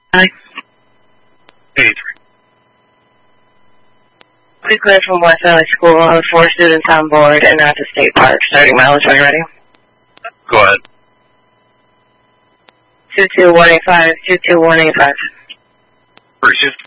Hi. Hey. Please clear from West Valley School with 4 students on board and at the state park. Starting mileage when you're ready. Go ahead. 22185, 22185. Appreciate it.